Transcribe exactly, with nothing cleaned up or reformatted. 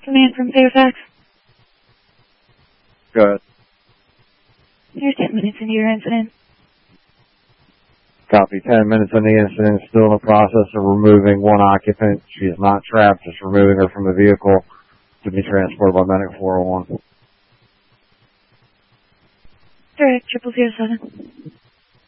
Command from Fairfax. Good. You're ten minutes into your incident. Copy. Ten minutes in the incident. Still in the process of removing one occupant. She is not trapped. Just removing her from the vehicle to be transported by Medic four oh one. Direct triple zero seven.